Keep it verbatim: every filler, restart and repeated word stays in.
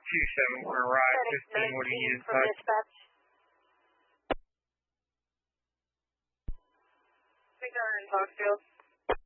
two seven for a ride, fifteen, what do you need from dispatch. We are in Foxfield.